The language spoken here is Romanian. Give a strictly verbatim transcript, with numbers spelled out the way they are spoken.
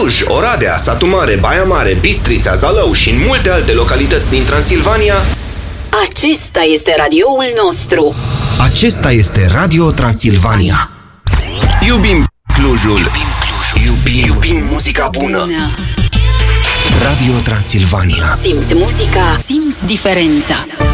Cluj, Oradea, Satu Mare, Baia Mare, Bistrița, Zalău și în multe alte localități din Transilvania. Acesta este radioul nostru. Acesta este Radio Transilvania. Iubim Clujul. Iubim Clujul. Iubim, iubim muzica bună. Radio Transilvania. Simți muzica, simți diferența.